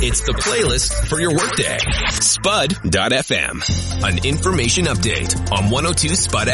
It's the playlist for your workday. Spud.fm. An information update on 102 Spud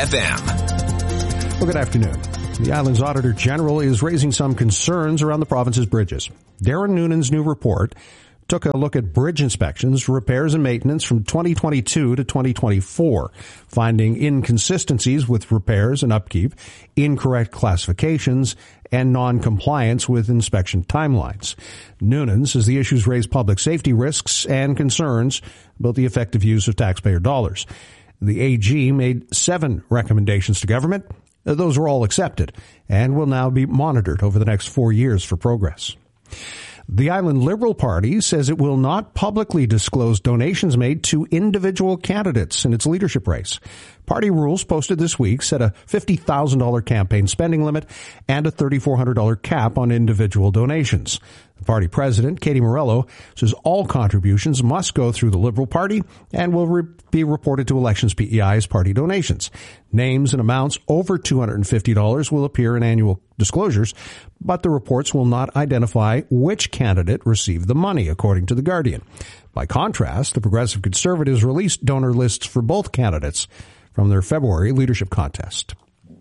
FM. Well, good afternoon. The island's Auditor General is raising some concerns around the province's bridges. Darren Noonan's new report took a look at bridge inspections, repairs, and maintenance from 2022 to 2024, finding inconsistencies with repairs and upkeep, incorrect classifications, and non-compliance with inspection timelines. Noonan says the issues raise public safety risks and concerns about the effective use of taxpayer dollars. The AG made 7 recommendations to government. Those were all accepted and will now be monitored over the next 4 years for progress. The Island Liberal Party says it will not publicly disclose donations made to individual candidates in its leadership race. Party rules posted this week set a $50,000 campaign spending limit and a $3,400 cap on individual donations. The party president, Katie Morello, says all contributions must go through the Liberal Party and will be reported to Elections PEI as party donations. Names and amounts over $250 will appear in annual disclosures, but the reports will not identify which candidate received the money, according to The Guardian. By contrast, the Progressive Conservatives released donor lists for both candidates from their February leadership contest.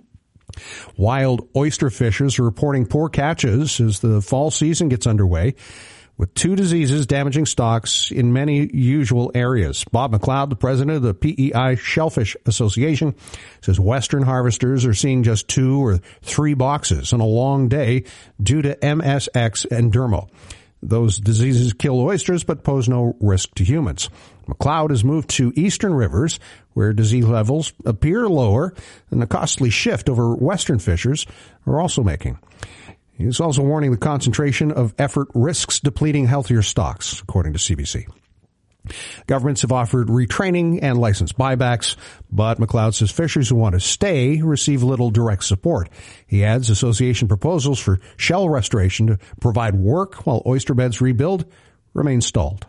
Wild oyster fishers are reporting poor catches as the fall season gets underway, with 2 diseases damaging stocks in many usual areas. Bob McLeod, the president of the PEI Shellfish Association, says Western harvesters are seeing just 2 or 3 boxes on a long day due to MSX and Dermo. Those diseases kill oysters but pose no risk to humans. McLeod has moved to eastern rivers where disease levels appear lower and the costly shift over western fishers are also making. He's also warning the concentration of effort risks depleting healthier stocks, according to CBC. Governments have offered retraining and license buybacks, but McLeod says fishers who want to stay receive little direct support. He adds association proposals for shell restoration to provide work while oyster beds rebuild remain stalled.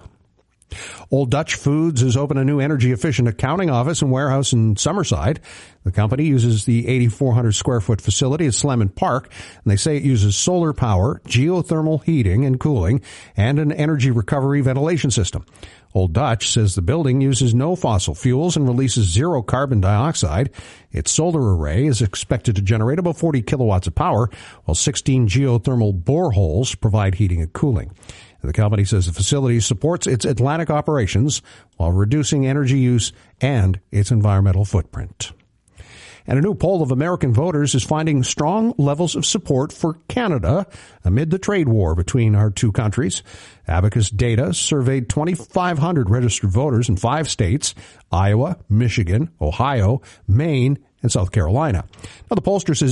Old Dutch Foods has opened a new energy-efficient accounting office and warehouse in Summerside. The company uses the 8,400-square-foot facility at Slemon Park, and they say it uses solar power, geothermal heating and cooling, and an energy recovery ventilation system. Old Dutch says the building uses no fossil fuels and releases 0 carbon dioxide. Its solar array is expected to generate about 40 kilowatts of power, while 16 geothermal boreholes provide heating and cooling. The company says the facility supports its Atlantic operations while reducing energy use and its environmental footprint. And a new poll of American voters is finding strong levels of support for Canada amid the trade war between our two countries. Abacus Data surveyed 2,500 registered voters in 5 states, Iowa, Michigan, Ohio, Maine, and South Carolina. Now, the pollster says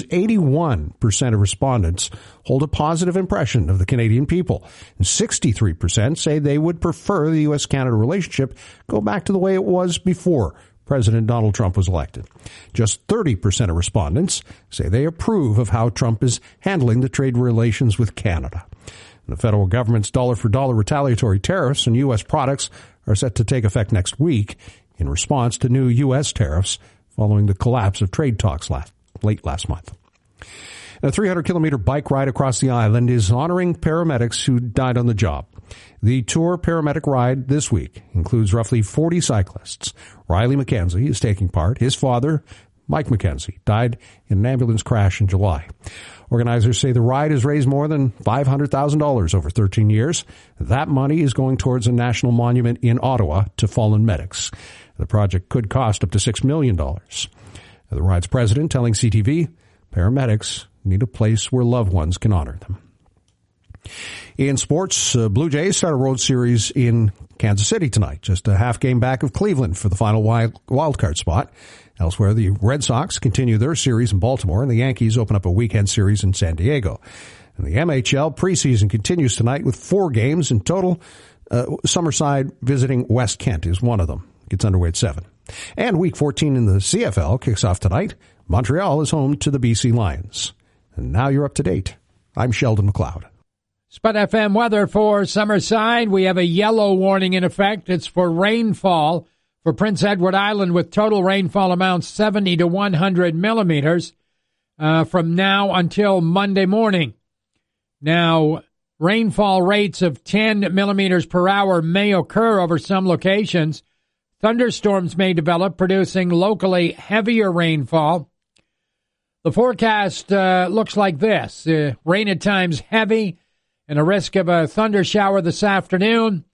81% of respondents hold a positive impression of the Canadian people, and 63% say they would prefer the U.S.-Canada relationship go back to the way it was before President Donald Trump was elected. Just 30% of respondents say they approve of how Trump is handling the trade relations with Canada. And the federal government's dollar-for-dollar retaliatory tariffs on U.S. products are set to take effect next week in response to new U.S. tariffs following the collapse of trade talks late last month. A 300-kilometer bike ride across the island is honoring paramedics who died on the job. The tour paramedic ride this week includes roughly 40 cyclists. Riley McKenzie is taking part. His father, Mike McKenzie, died in an ambulance crash in July. Organizers say the ride has raised more than $500,000 over 13 years. That money is going towards a national monument in Ottawa to fallen medics. The project could cost up to $6 million. The ride's president telling CTV, paramedics need a place where loved ones can honor them. In sports, Blue Jays start a road series in Kansas City tonight, just a half game back of Cleveland for the final wild card spot. Elsewhere, the Red Sox continue their series in Baltimore, and the Yankees open up a weekend series in San Diego. And the MHL preseason continues tonight with 4 games in total. Summerside visiting West Kent is one of them. Gets underway at 7. And Week 14 in the CFL kicks off tonight. Montreal is home to the BC Lions. And now you're up to date. I'm Sheldon McLeod. Spud FM weather for Summerside. We have a yellow warning in effect. It's for rainfall for Prince Edward Island with total rainfall amounts 70 to 100 millimeters from now until Monday morning. Now, Rainfall rates of 10 millimeters per hour may occur over some locations. Thunderstorms may develop, producing locally heavier rainfall. The forecast looks like this. Rain at times heavy and a risk of a thunder shower this afternoon.